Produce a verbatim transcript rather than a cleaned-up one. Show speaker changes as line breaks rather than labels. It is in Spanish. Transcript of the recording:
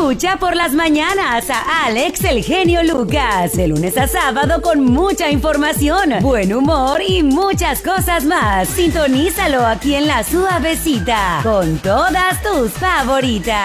Escucha por las mañanas a Alex el genio Lucas, de lunes a sábado con mucha información, buen humor y muchas cosas más. Sintonízalo aquí en La Suavecita, con todas tus favoritas.